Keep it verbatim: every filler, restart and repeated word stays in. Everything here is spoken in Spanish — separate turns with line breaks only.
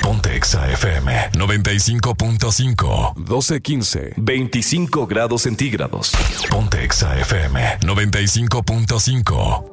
Ponte Exa F M noventa y cinco punto cinco. doce quince. veinticinco grados centígrados. Ponte Exa F M noventa y cinco punto cinco.